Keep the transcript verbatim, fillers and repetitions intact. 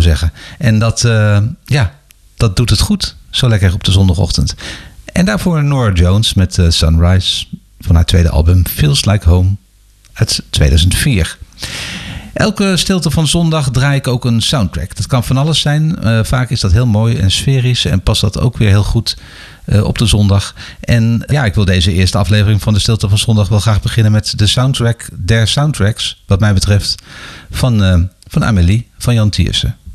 zeggen. En dat, uh, ja, dat doet het goed. Zo lekker op de zondagochtend. En daarvoor Norah Jones met uh, Sunrise van haar tweede album Feels Like Home uit tweeduizend vier. Elke stilte van zondag draai ik ook een soundtrack. Dat kan van alles zijn. Uh, vaak is dat heel mooi en sferisch en past dat ook weer heel goed uh, op de zondag. En ja, ik wil deze eerste aflevering van de stilte van zondag wel graag beginnen met de soundtrack der soundtracks, wat mij betreft, van, uh, van Amélie van Jan Tiersen.